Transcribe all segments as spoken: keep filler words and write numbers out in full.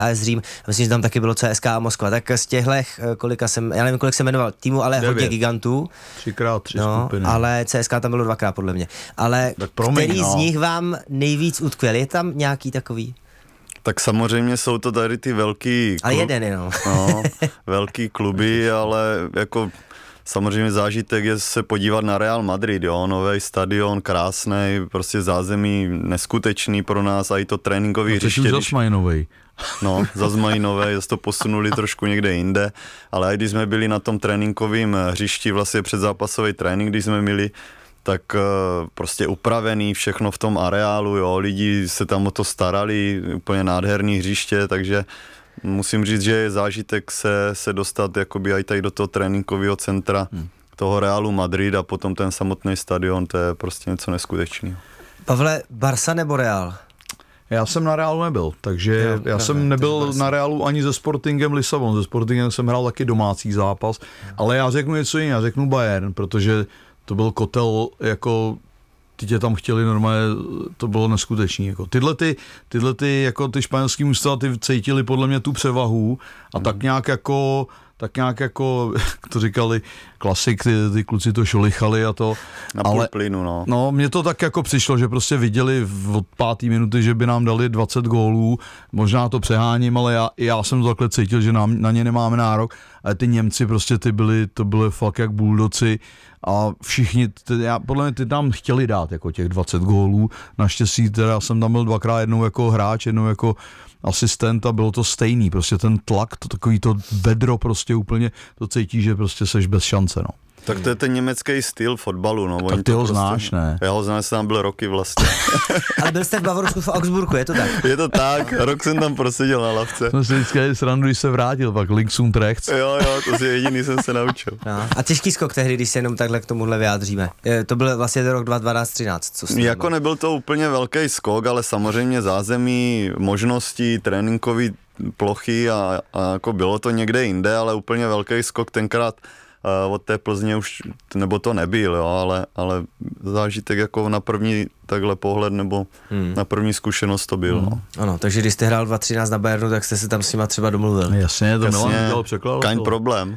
á es Řím, myslím, že tam taky bylo C S K A Moskva, tak z těchto, kolika jsem, já nevím, kolik jsem jmenoval týmu, ale Devět. Hodně gigantů. Třikrát tři no, skupiny. Ale C S K A tam bylo dvakrát podle mě. Ale promiň, který no. z nich vám nejvíc utkvěl? Je tam nějaký takový? Tak samozřejmě jsou to tady ty velký... A jeden jenom. No, velký kluby, ale jako... Samozřejmě zážitek je se podívat na Real Madrid, jo, nový stadion, krásný, prostě zázemí neskutečný pro nás a i to tréninkový hřiště. No, zas mají novej. No, zas mají novej, zase to posunuli trošku někde jinde, ale i když jsme byli na tom tréninkovém hřišti, vlastně předzápasový trénink, když jsme měli, tak prostě upravený všechno v tom areálu, jo, lidi se tam o to starali, úplně nádherný hřiště, takže musím říct, že je zážitek se, se dostat jakoby aj tady do toho tréninkového centra hmm. toho Realu Madrid a potom ten samotný stadion, to je prostě něco neskutečného. Pavle, Barsa nebo Real? Já jsem na Realu nebyl, takže jo, já pravda, jsem nebyl na Realu ani se Sportingem Lisabon, se Sportingem jsem hrál taky domácí zápas, hmm. ale já řeknu něco jiného, já řeknu Bayern, protože to byl kotel jako... Ty tě tam chtěli normálně, to bylo neskutečný. Jako. Tyhle, ty, tyhle ty, jako ty španělský mužstva, ty cítili podle mě tu převahu a mm. tak nějak jako, tak nějak jako, jak to říkali, klasik, ty, ty kluci to šolichali a to. Na půl plynu, no. No, mně to tak jako přišlo, že prostě viděli od páté minuty, že by nám dali dvacet gólů, možná to přeháním, ale já, já jsem to takhle cítil, že nám, na ně nemáme nárok, ale ty Němci prostě ty byli, to byly fakt jak buldoci a všichni, ty, já, podle mě ty tam chtěli dát jako těch dvacet gólů, naštěstí teda jsem tam byl dvakrát, jednou jako hráč, jednou jako asistent a bylo to stejný, prostě ten tlak, to takový to bedro prostě úplně, to cítí, že prostě seš bez šance, no. Tak to je ten německý styl fotbalu, no. Tak ty ho prostě, znáš, ne? Já ho znám, jsem tam byl roky vlastně. Ale byl jste v Bavorsku v Augsburgu, je to tak? Je to tak, rok jsem tam proseděl na lavce. Jsem si vždycky srandu, když se vrátil, pak Links und rechts. Jo, jo, to si jediný jsem se naučil. No. A těžký skok tehdy, když se jenom takhle k tomuhle vyjádříme. To byl vlastně rok dva tisíce dvanáct třináct, co jste Jako nebyl to úplně velký skok, ale samozřejmě zázemí, možnosti, tréninkový plochy a, a jako bylo to někde jinde, ale úplně velký skok tenkrát uh, od té Plzně už, nebo to nebyl, jo, ale, ale zážitek jako na první takhle pohled nebo hmm. na první zkušenost to byl. Hmm. No. Ano, takže když jste hrál dva třináct na Bayernu, tak jste se tam s nima třeba domluvil. Jasně, to Jasně, Milan dělal překlad. Kein problém.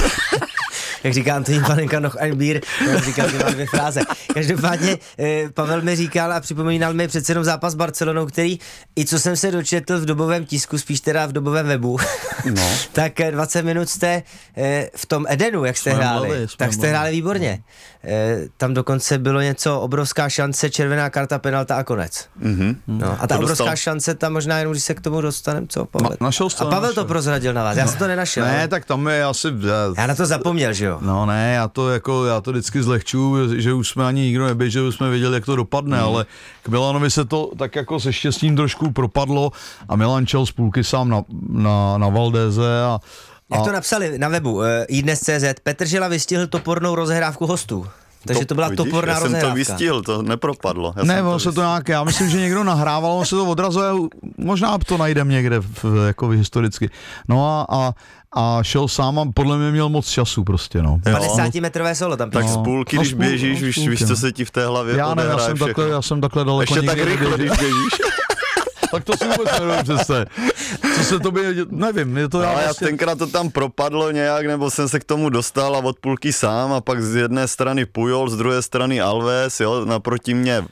Jak říká Antonín Panenka, noch ein Bier, jak říkal ty dvě fráze. Každopádně eh, Pavel mi říkal a připomínal mi přece jenom zápas s Barcelonou, který, i co jsem se dočetl v dobovém tisku, spíš teda v dobovém webu, no. tak dvacet minut jste eh, v tom Edenu, jak jste jsme hráli, mluvili, tak jste hráli výborně. Eh, tam dokonce bylo něco, obrovská šance, červená karta, penalta a konec. Mm-hmm. No, a ta to obrovská dostal... šance, tam možná jenom, když se k tomu dostaneme, co Pavel? Na, našel a Pavel našel. To prozradil na vás, já jsem to nenašel. Ne, tak tam je asi... Já na to zapomněl, že jo? No ne, já to jako, já to vždycky zlehčuju, že už jsme ani nikdo neběžel, že jsme věděli, jak to dopadne, mm. ale k Milanovi se to tak jako se štěstím trošku propadlo a Milan čel z půlky sám na, na, na Valdéze a jak to napsali na webu, uh, iDnes tečka cé zet, Petr Žila vystihl topornou rozehrávku hostů. Takže to byla vidíš, toporná já jsem rozehrávka. to vystihl, to nepropadlo. Já ne, ono se to nějak, já myslím, že někdo nahrával, on se to odrazuje, možná to najdem někde v, jako historicky. No a, a a šel sám a podle mě měl moc času prostě, no. padesátimetrové solo tam. Tak no. z půlky, když běžíš, víš, víš, co se ti v té hlavě já ne, já jsem, takhle, já jsem takhle daleko. Ještě tak rychle, když běžíš. Tak to si vůbec nevím přesně. Co se to by, nevím. Je to no, já, já vlastně... tenkrát to tam propadlo nějak, nebo jsem se k tomu dostal a od půlky sám a pak z jedné strany Pujol, z druhé strany Alves, jo, naproti mě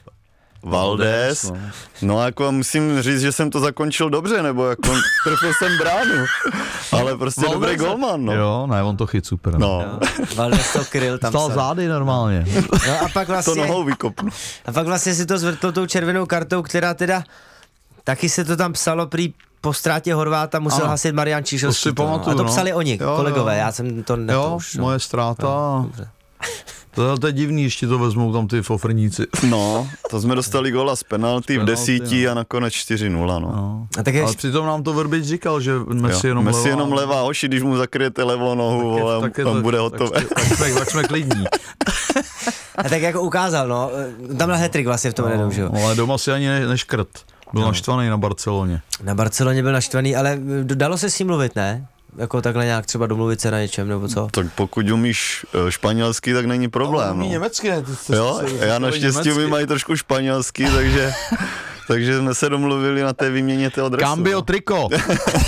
Valdés. No. no jako musím říct, že jsem to zakončil dobře, nebo jako trefil jsem bránu. Ale prostě Valdés dobrý golman, no. Jo, ne, on to chyt super. No. Valdés to kryl tam. Stal zády normálně. No a pak vlastně... To nohou vykopnu. A pak vlastně si to zvrtlo tou červenou kartou, která teda... Taky se to tam psalo prý po ztrátě Horváta musel ano, hasit Marian Čižovský. To, pamatuju, a to psali no. oni, jo, kolegové, jo. já jsem to netouš. Jo, moje ztráta. No, to, to je divný, ještě to vezmou tam ty fofrníci. No, to jsme dostali góla z penalty v desíti no. a nakonec čtyři nula, no. no. A tak je... Ale přitom nám to Vrbič říkal, že Messi jenom Messi levá. jenom levá, hoši, když mu zakryjete levou nohu, tak je, vole, tak je, on tak, bude hotové. Tak, tak, tak, tak jsme klidní. A tak jako ukázal, no, tam byl hat-trick vlastně v tom jednou, že jo. Ale doma si ani ne, neškrt. Byl no. naštvaný na Barceloně. Na Barceloně byl naštvaný, ale dalo se s ním mluvit, ne? Jako takhle nějak třeba domluvit se na něčem, nebo co? Tak pokud umíš španělsky, tak není problém. No, umí no. německy. Jo, já naštěstí umím i trošku španělsky, takže Takže jsme se domluvili na té výměně toho dresu. Cambio triko.